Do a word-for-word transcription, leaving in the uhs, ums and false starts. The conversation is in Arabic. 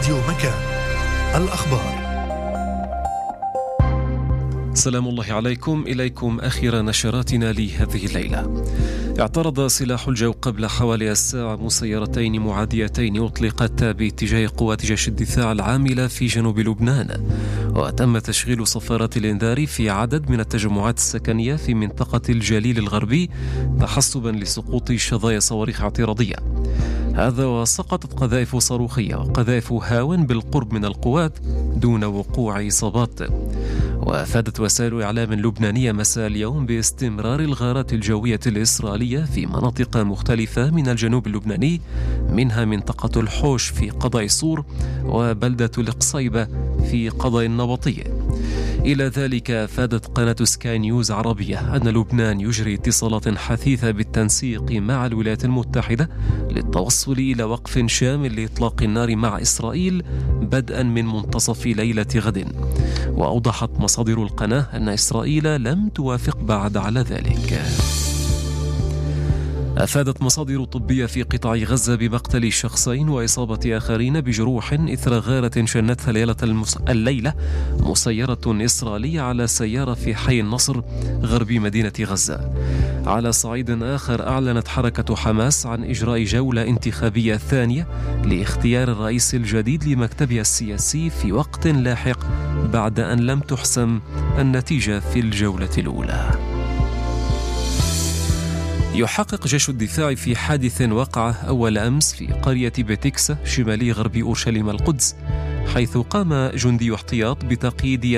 راديو مكان الأخبار. سلام الله عليكم. إليكم آخر نشراتنا لهذه الليلة. اعترض سلاح الجو قبل حوالي الساعة مسيرتين معاديتين أطلقتا باتجاه قوات جيش الدفاع العاملة في جنوب لبنان، وتم تشغيل صفارات الإنذار في عدد من التجمعات السكنية في منطقة الجليل الغربي تحسبا لسقوط شظايا صواريخ اعتراضية. هذا وسقطت قذائف صاروخية وقذائف هاون بالقرب من القوات دون وقوع إصابات. وأفادت وسائل إعلام لبنانية مساء اليوم باستمرار الغارات الجوية الإسرائيلية في مناطق مختلفة من الجنوب اللبناني، منها منطقة الحوش في قضاء صور وبلدة القصيبة في قضاء النبطية. إلى ذلك أفادت قناة سكاي نيوز عربية أن لبنان يجري اتصالات حثيثة بالتنسيق مع الولايات المتحدة للتوصل إلى وقف شامل لإطلاق النار مع إسرائيل بدءا من منتصف ليلة غد. وأوضحت مصادر القناة أن إسرائيل لم توافق بعد على ذلك. أفادت مصادر طبية في قطاع غزة بمقتل شخصين وإصابة آخرين بجروح إثر غارة شنتها ليلة المس... الليلة مسيرة إسرائيلية على سيارة في حي النصر غربي مدينة غزة. على صعيد آخر، أعلنت حركة حماس عن إجراء جولة انتخابية ثانية لاختيار الرئيس الجديد لمكتبها السياسي في وقت لاحق بعد أن لم تحسم النتيجة في الجولة الأولى. يحقق جيش الدفاع في حادث وقع أول أمس في قرية بيتكسا شمالي غرب أورشليم القدس، حيث قام جندي احتياط بتقييد